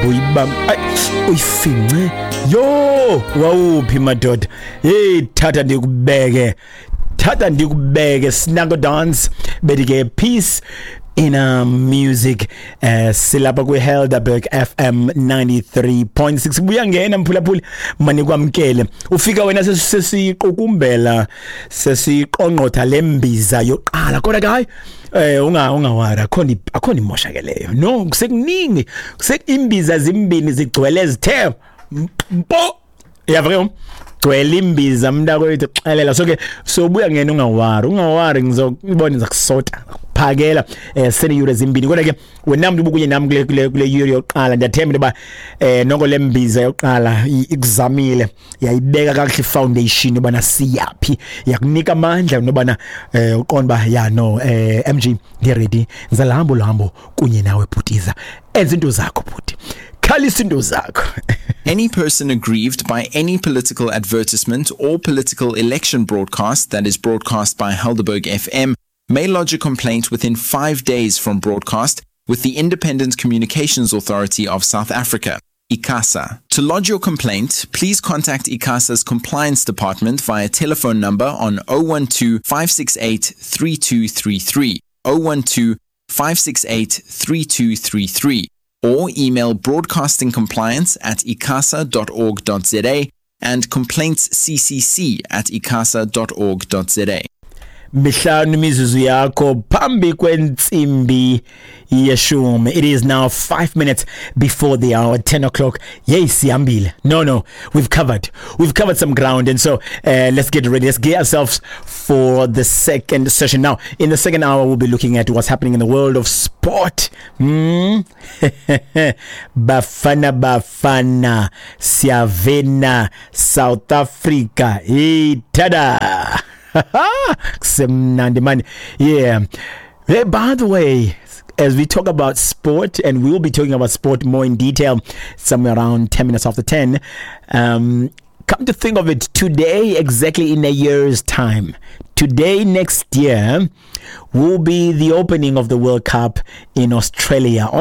uyifince yo wawuphi madoda hey thatha ndikubeke Snuggle Dance bedike peace in music silapha ku Helderberg FM 93.6 buya ngena mphulaphula mani kwamkele ufika wena sesiqokumbela sesiqonqotha lembiza yoqala kodwa ke hayi ungawara akho imoshakeleyo no kusekuningi kusekimbiza zimbini zigcwele zithe mpo yavreyo gcwele imbiza mntakwethu xelela sobuya ngena ungawari ngizokubona ngizakusota phakela seneyure zimbini kodwa ke wena mntu ubukunye nami kule yuri yoqala ndiyathemba ba noko lembiza yoqala ikuzamile yayibeka kakuhle foundation bana siyapi yakunika amandla nobana uqonda ba ya no MG ngi ready ngizalambo kunye nawe bhutiza enza into zakho bhuti khalisa into zakho. Any person aggrieved by any political advertisement or political election broadcast that is broadcast by Helderberg FM may lodge a complaint within 5 days from broadcast with the Independent Communications Authority of South Africa, ICASA. To lodge your complaint, please contact ICASA's Compliance Department via telephone number on 012 568 3233, 012 568 3233, or email broadcastingcompliance@icasa.org.za and complaintsccc@icasa.org.za. Mihlanu mizuzu yakho phambi kwentsimbi yeshumi. It is now 5 minutes before the hour, 10 o'clock. Yes, sihambile. No, we've covered some ground, and so let's get ready. Let's get ourselves for the second session. Now, in the second hour, we'll be looking at what's happening in the world of sport. Bafana, Siavena, South Africa. Hey, tada! Yeah. Hey, by the way, as we talk about sport, and we will be talking about sport more in detail somewhere around 10 minutes after 10, come to think of it, today, exactly in a year's time, today next year will be the opening of the World Cup in Australia.